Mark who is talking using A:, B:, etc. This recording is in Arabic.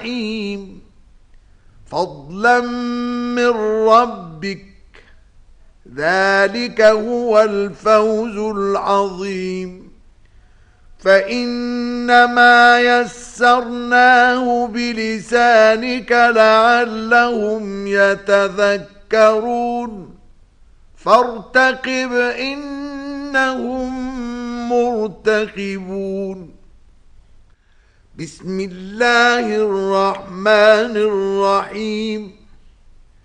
A: الجحيم فضلا من ربك ذلك هو الفوز العظيم فإنما يسرناه بلسانك لعلهم يتذكرون فارتقب إنهم مرتقبون بسم الله الرحمن الرحيم